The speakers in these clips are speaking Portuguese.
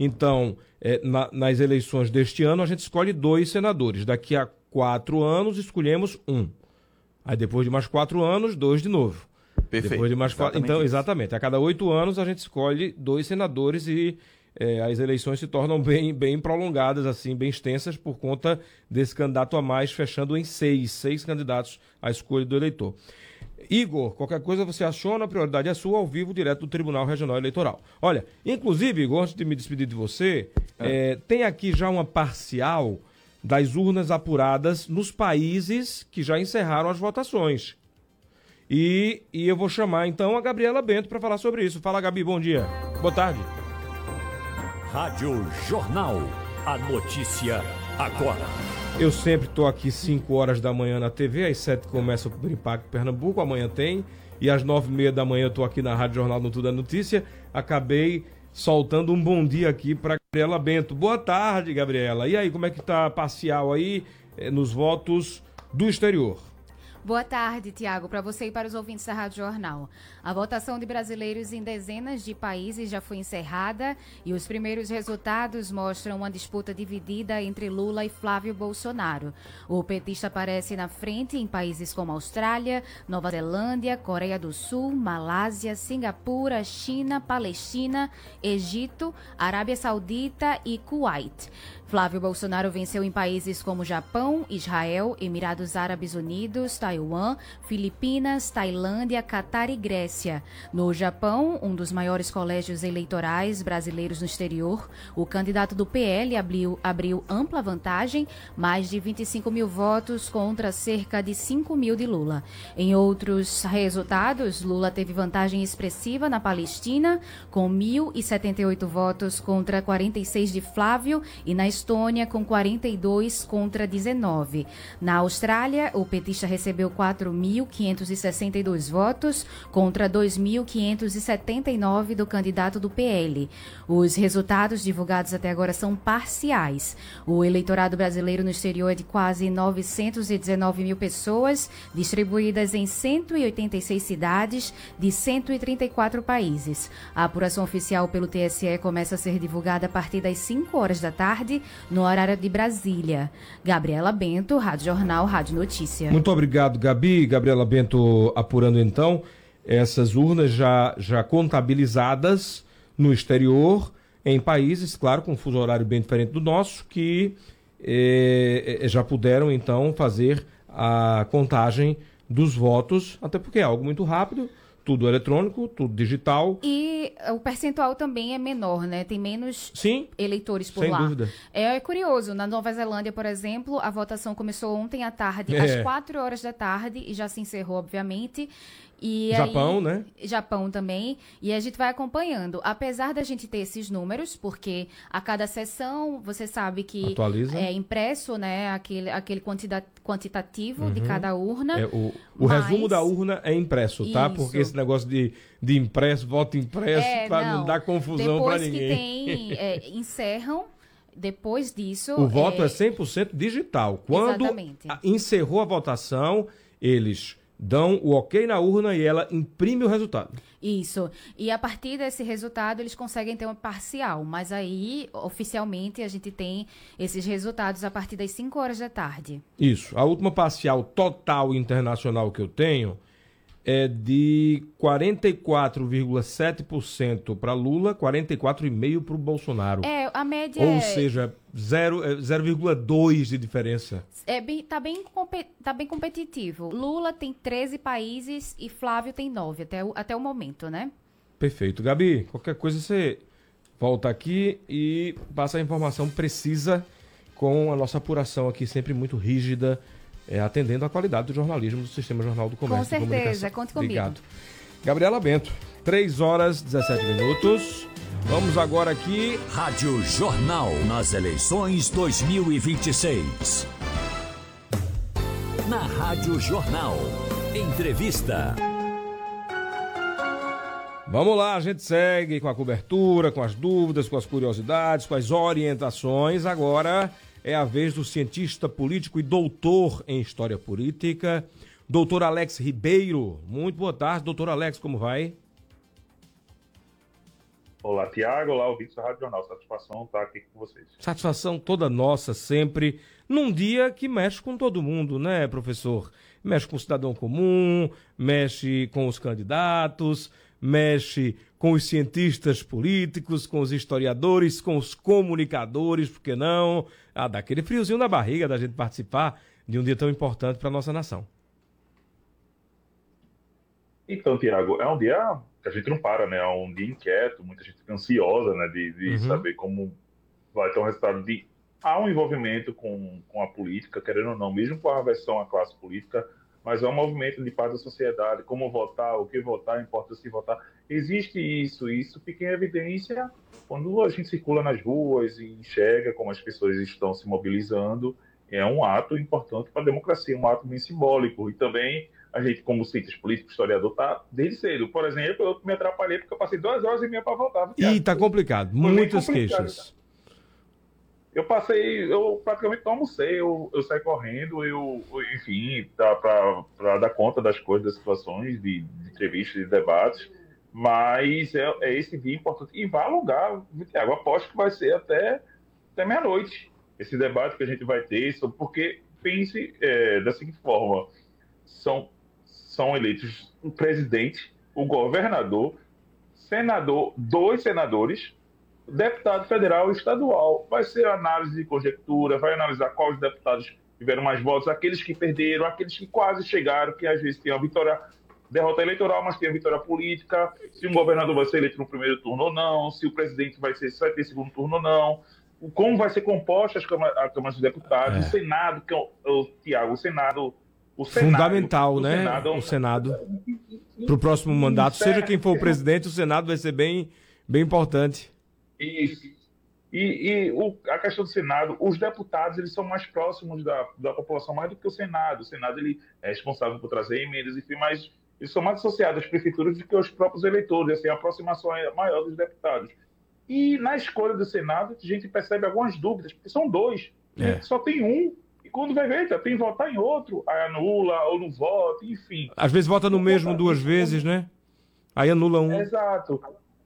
Então, nas eleições deste ano, a gente escolhe 2 senadores. Daqui a 4 anos, escolhemos 1. Aí depois de mais 4 anos, 2 de novo. Perfeito. Depois de mais 4... Então, exatamente. A cada 8 anos, a gente escolhe 2 senadores e as eleições se tornam bem prolongadas, assim, bem extensas, por conta desse candidato a mais, fechando em 6 candidatos à escolha do eleitor. Igor, qualquer coisa você aciona, a prioridade é sua, ao vivo, direto do Tribunal Regional Eleitoral. Olha, inclusive, Igor, antes de me despedir de você, tem aqui já uma parcial das urnas apuradas nos países que já encerraram as votações. E eu vou chamar, então, a Gabriela Bento para falar sobre isso. Fala, Gabi, bom dia. Boa tarde. Rádio Jornal. A notícia agora. Eu sempre estou aqui 5 horas da manhã na TV, às 7 começa o Impacto Pernambuco, amanhã tem, e às 9h30 da manhã eu estou aqui na Rádio Jornal no Tudo é Notícia. Acabei soltando um bom dia aqui para Gabriela Bento. Boa tarde, Gabriela. E aí, como é que tá a parcial aí nos votos do exterior? Boa tarde, Tiago, para você e para os ouvintes da Rádio Jornal. A votação de brasileiros em dezenas de países já foi encerrada e os primeiros resultados mostram uma disputa dividida entre Lula e Flávio Bolsonaro. O petista aparece na frente em países como Austrália, Nova Zelândia, Coreia do Sul, Malásia, Singapura, China, Palestina, Egito, Arábia Saudita e Kuwait. Flávio Bolsonaro venceu em países como Japão, Israel, Emirados Árabes Unidos, Taiwan, Filipinas, Tailândia, Catar e Grécia. No Japão, um dos maiores colégios eleitorais brasileiros no exterior, o candidato do PL abriu ampla vantagem, mais de 25 mil votos contra cerca de 5 mil de Lula. Em outros resultados, Lula teve vantagem expressiva na Palestina, com 1.078 votos contra 46 de Flávio, e na Estônia, com 42 contra 19. Na Austrália, o petista recebeu 4.562 votos contra 2.579 do candidato do PL. Os resultados divulgados até agora são parciais. O eleitorado brasileiro no exterior é de quase 919 mil pessoas, distribuídas em 186 cidades de 134 países. A apuração oficial pelo TSE começa a ser divulgada a partir das 5 horas da tarde, no horário de Brasília. Gabriela Bento, Rádio Jornal, Rádio Notícia. Muito obrigado, Gabi. Gabriela Bento apurando, então, essas urnas já contabilizadas no exterior, em países, claro, com um fuso horário bem diferente do nosso, que já puderam, então, fazer a contagem dos votos, até porque é algo muito rápido. Tudo eletrônico, tudo digital. E o percentual também é menor, né? Tem menos eleitores por sem lá. Dúvida. É curioso, na Nova Zelândia, por exemplo, a votação começou ontem à tarde, às 4 horas da tarde, e já se encerrou, obviamente. E Japão, aí, né? Japão também. E a gente vai acompanhando. Apesar da gente ter esses números, porque a cada sessão, você sabe que atualiza. É impresso, né, aquele quantitativo de cada urna. O resumo da urna é impresso, tá? Isso. Porque esse negócio de impresso, voto impresso, para não dar confusão para ninguém. Depois que encerram, depois disso... O voto é 100% digital. Quando encerrou a votação, eles dão o ok na urna e ela imprime o resultado. Isso. E a partir desse resultado, eles conseguem ter uma parcial. Mas aí, oficialmente, a gente tem esses resultados a partir das 5 horas da tarde. Isso. A última parcial total internacional que eu tenho é de 44,7% para Lula, 44,5% para o Bolsonaro. A média Ou seja, 0,2% de diferença. Tá bem competitivo. Lula tem 13 países e Flávio tem 9, até o momento, né? Perfeito. Gabi, qualquer coisa você volta aqui e passa a informação precisa com a nossa apuração aqui, sempre muito rígida, atendendo à qualidade do jornalismo do Sistema Jornal do Comércio. Com certeza, conte comigo. Obrigado. Gabriela Bento, 3h17. Vamos agora aqui. Rádio Jornal nas eleições 2026. Na Rádio Jornal, entrevista. Vamos lá, a gente segue com a cobertura, com as dúvidas, com as curiosidades, com as orientações. Agora é a vez do cientista político e doutor em História Política, doutor Alex Ribeiro. Muito boa tarde, doutor Alex, como vai? Olá, Tiago. Olá, ouvintes da Rádio Jornal. Satisfação estar aqui com vocês. Satisfação toda nossa, sempre, num dia que mexe com todo mundo, né, professor? Mexe com o cidadão comum, mexe com os candidatos, mexe com os cientistas políticos, com os historiadores, com os comunicadores, por que não? Ah, dá aquele friozinho na barriga da gente participar de um dia tão importante para a nossa nação. Então, Tiago, é um dia que a gente não para, né? É um dia inquieto, muita gente fica ansiosa, né? De saber como vai ter um resultado de... Há um envolvimento com a política, querendo ou não, mesmo com a aversão à classe política, mas é um movimento de paz da sociedade, como votar, o que votar, importa se votar. Existe isso fica em evidência quando a gente circula nas ruas e enxerga como as pessoas estão se mobilizando. É um ato importante para a democracia, um ato bem simbólico. E também a gente, como cientista político, historiador, está desde cedo. Por exemplo, eu me atrapalhei porque eu passei 2 horas e meia para votar. Ih, tá complicado. Muitas queixas. Eu praticamente não almocei, eu saí correndo, enfim, para dar conta das coisas, das situações, de entrevistas, de debates, mas é esse dia importante. E vai alongar, Thiago, aposto que vai ser até meia-noite esse debate que a gente vai ter, porque pense da seguinte forma, são eleitos o presidente, o governador, senador, 2 senadores, deputado federal e estadual. Vai ser análise de conjectura, vai analisar quais deputados tiveram mais votos, aqueles que perderam, aqueles que quase chegaram, que às vezes tem a derrota eleitoral, mas tem a vitória política, se um governador vai ser eleito no primeiro turno ou não, se o presidente vai ter segundo turno ou não, como vai ser composta a Câmara dos Deputados, o Senado, que Tiago, o Senado... Fundamental, né? O Senado. Para o próximo mandato, seja quem for o presidente, o Senado vai ser bem importante. Isso. A questão do Senado, os deputados eles são mais próximos da população mais do que o Senado. O Senado ele é responsável por trazer emendas, enfim, mas eles são mais associados às prefeituras do que aos próprios eleitores, assim, a aproximação é maior dos deputados. E na escolha do Senado, a gente percebe algumas dúvidas, porque são 2, só tem um, e quando vai ver, tem que votar em outro, aí anula ou não vota, enfim. Às vezes vota no mesmo 2 vezes, né? Aí anula um. Exato.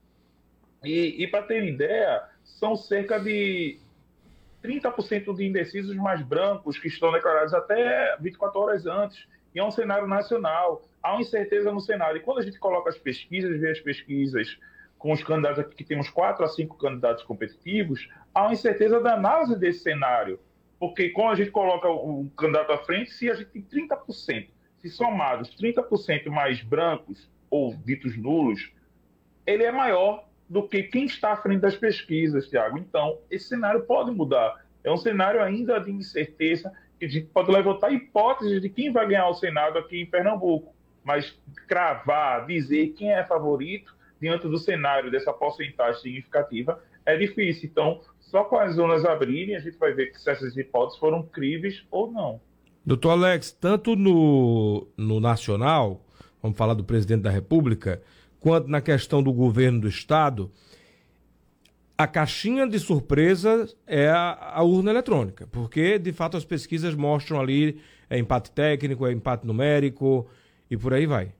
E para ter ideia, são cerca de 30% de indecisos mais brancos que estão declarados até 24 horas antes. E é um cenário nacional. Há uma incerteza no cenário. E quando a gente coloca as pesquisas, vê as pesquisas com os candidatos aqui, que temos 4 a 5 candidatos competitivos, há uma incerteza da análise desse cenário. Porque quando a gente coloca o candidato à frente, se a gente tem 30%, se somados 30% mais brancos ou ditos nulos, ele é maior do que quem está à frente das pesquisas, Tiago. Então, esse cenário pode mudar. É um cenário ainda de incerteza, que a gente pode levantar hipóteses de quem vai ganhar o Senado aqui em Pernambuco, mas cravar, dizer quem é favorito diante do cenário dessa porcentagem significativa é difícil. Então, só com as zonas abrirem, a gente vai ver se essas hipóteses foram críveis ou não. Doutor Alex, tanto no nacional, vamos falar do presidente da República, quanto na questão do governo do Estado, a caixinha de surpresa é a urna eletrônica, porque, de fato, as pesquisas mostram ali empate técnico, empate numérico e por aí vai.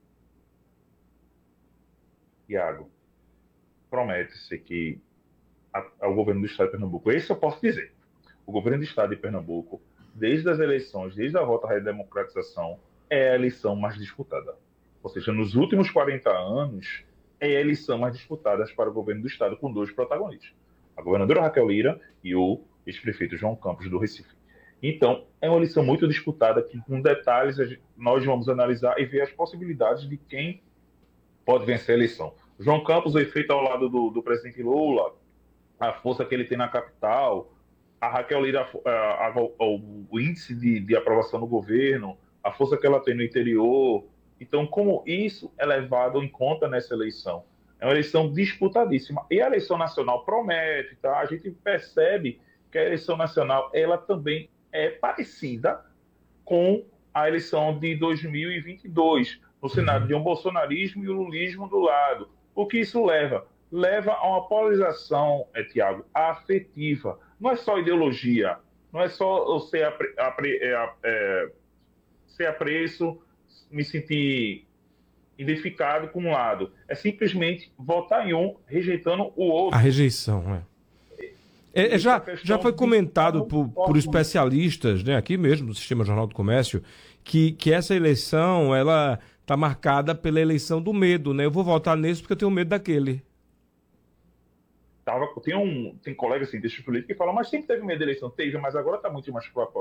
Tiago, promete-se que ao governo do Estado de Pernambuco, isso eu posso dizer, o governo do Estado de Pernambuco, desde as eleições, desde a volta à redemocratização, é a eleição mais disputada. Ou seja, nos últimos 40 anos, é a eleição mais disputada para o governo do Estado, com 2 protagonistas. A governadora Raquel Lira e o ex-prefeito João Campos, do Recife. Então, é uma eleição muito disputada, que com detalhes nós vamos analisar e ver as possibilidades de quem pode vencer a eleição. O João Campos foi feito ao lado do presidente Lula, a força que ele tem na capital, a Raquel Lira, o índice de aprovação do governo, a força que ela tem no interior. Então, como isso é levado em conta nessa eleição? É uma eleição disputadíssima. E a eleição nacional promete, tá? A gente percebe que a eleição nacional, ela também é parecida com a eleição de 2022, no cenário de um bolsonarismo e um lulismo do lado. O que isso leva? Leva a uma polarização, Tiago, afetiva. Não é só ideologia, não é só eu ser apreço, me sentir identificado com um lado. É simplesmente votar em um, rejeitando o outro. A rejeição, já foi comentado por especialistas, né, aqui mesmo no Sistema Jornal do Comércio, que essa eleição ela está marcada pela eleição do medo, né? Eu vou votar nesse porque eu tenho medo daquele. Tem colegas assim, desses políticos que falam, mas sempre teve medo da eleição. Teve, mas agora está muito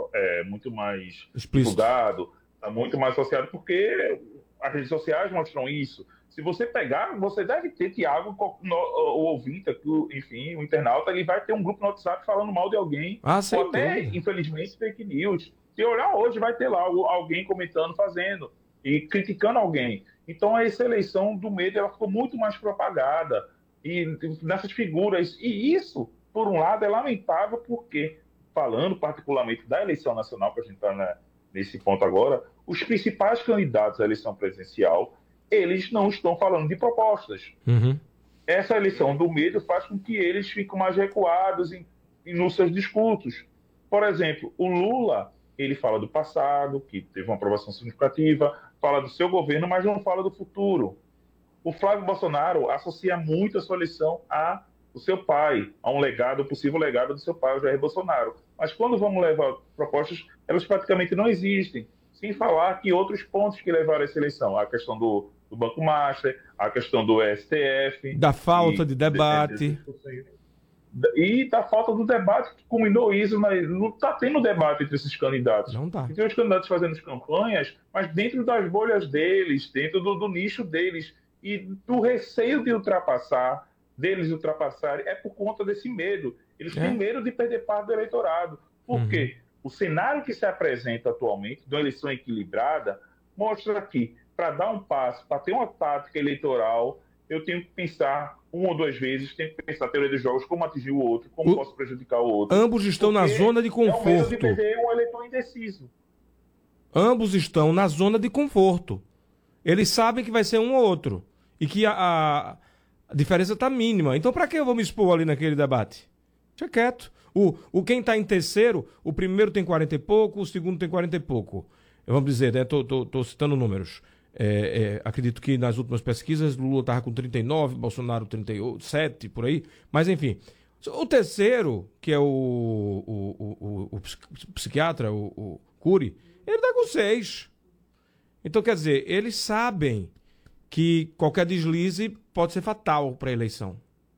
mais divulgado, está muito mais associado, porque as redes sociais mostram isso. Se você pegar, você deve ter, Tiago, o ouvinte, enfim, o internauta, ele vai ter um grupo no WhatsApp falando mal de alguém, ou até, infelizmente, fake news. Se olhar hoje, vai ter lá alguém comentando, fazendo, e criticando alguém. Então, essa eleição do medo, ela ficou muito mais propagada, e nessas figuras. E isso, por um lado, é lamentável, porque, falando particularmente da eleição nacional, que a gente está nesse ponto agora, os principais candidatos à eleição presidencial, eles não estão falando de propostas. Uhum. Essa eleição do medo faz com que eles fiquem mais recuados nos seus discursos. Por exemplo, o Lula, ele fala do passado, que teve uma aprovação significativa, fala do seu governo, mas não fala do futuro. O Flávio Bolsonaro associa muito a sua eleição ao seu pai, a um legado, possível legado do seu pai, o Jair Bolsonaro. Mas quando vamos levar propostas, elas praticamente não existem. Sem falar que outros pontos que levaram a essa eleição, a questão do Banco Master, a questão do STF... Da falta de debate. E da falta do debate, que culminou isso, mas não está tendo debate entre esses candidatos. Não tá. Tem os candidatos fazendo campanhas, mas dentro das bolhas deles, dentro do nicho deles, e do receio de deles ultrapassarem, é por conta desse medo. Eles têm medo de perder parte do eleitorado. Por quê? O cenário que se apresenta atualmente, de uma eleição equilibrada, mostra que, para dar um passo, para ter uma tática eleitoral, eu tenho que pensar uma ou duas vezes, tenho que pensar a teoria dos jogos, como atingir o outro, como posso prejudicar o outro. Ambos estão na zona de conforto. É o medo de perder um eleitor indeciso. Ambos estão na zona de conforto. Eles sabem que vai ser um ou outro. E que a diferença está mínima. Então, para que eu vou me expor ali naquele debate? Deixa quieto. Quem está em terceiro, o primeiro tem 40 e pouco, o segundo tem 40 e pouco. Vamos dizer, né? Tô citando números. Acredito que nas últimas pesquisas, Lula estava com 39, Bolsonaro 37, por aí. Mas, enfim. O terceiro, que é o psiquiatra, o Cury, ele está com 6. Então, quer dizer, eles sabem que qualquer deslize pode ser fatal para a eleição.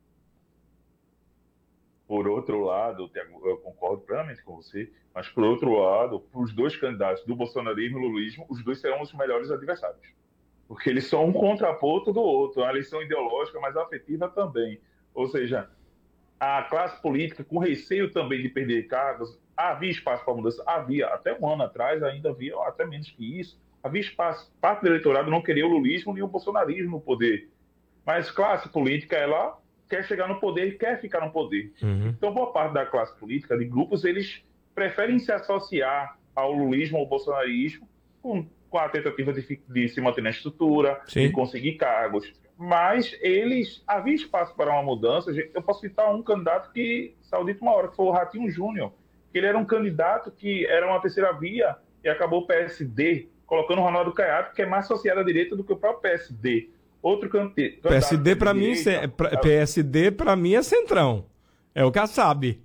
Por outro lado, eu concordo plenamente com você, mas por outro lado, para os dois candidatos do bolsonarismo e do lulismo, os dois serão os melhores adversários. Porque eles são um contraponto do outro, uma eleição ideológica, mas afetiva também. Ou seja, a classe política, com receio também de perder cargos, havia espaço para mudança? Havia. Até um ano atrás ainda havia, até menos que isso, havia espaço. Parte do eleitorado não queria o lulismo nem o bolsonarismo no poder. Mas classe política, ela quer chegar no poder e quer ficar no poder. Uhum. Então, boa parte da classe política, de grupos, eles preferem se associar ao lulismo ou ao bolsonarismo com a tentativa de se manter na estrutura, Sim. de conseguir cargos. Mas havia espaço para uma mudança. Eu posso citar um candidato que saiu de uma hora, que foi o Ratinho Júnior. Ele era um candidato que era uma terceira via e acabou o PSD, colocando o Ronaldo Caiado, que é mais associado à direita do que o próprio PSD. Outro candidato... PSD para mim, PSD para mim é centrão. É o Kassab.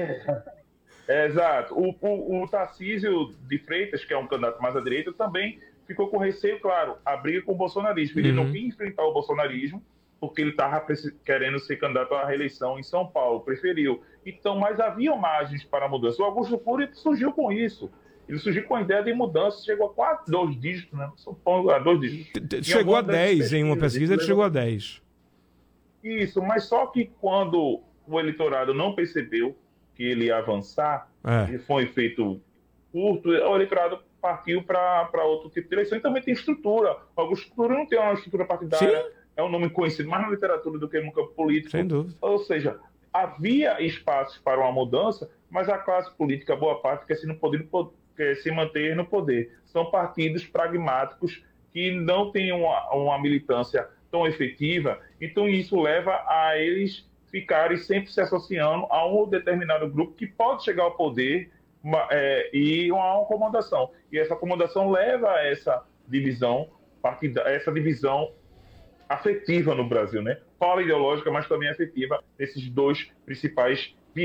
Exato. O Tarcísio de Freitas, que é um candidato mais à direita, também ficou com receio, claro, a briga com o bolsonarismo. Ele não quis enfrentar o bolsonarismo, porque ele estava querendo ser candidato à reeleição em São Paulo, preferiu. Então, mas havia margens para a mudança. O Augusto Cury surgiu com isso. Ele surgiu com a ideia de mudança, chegou a quase 2 dígitos, né? A 2 dígitos. Chegou a 10, em uma pesquisa ele chegou a 10. Isso, mas só que quando o eleitorado não percebeu que ele ia avançar, e foi um efeito curto, o eleitorado partiu para outro tipo de eleição. E também tem estrutura. O Augusto Cury não tem uma estrutura partidária, Sim. É um nome conhecido mais na literatura do que no campo político. Sem dúvida. Ou seja, havia espaços para uma mudança, mas a classe política, boa parte, quer se manter no poder. São partidos pragmáticos que não têm uma militância tão efetiva, então isso leva a eles ficarem sempre se associando a um determinado grupo que pode chegar ao poder e a uma acomodação. E essa acomodação leva a essa divisão essa divisão afetiva no Brasil, né? Fala ideológica, mas também afetiva nesses dois principais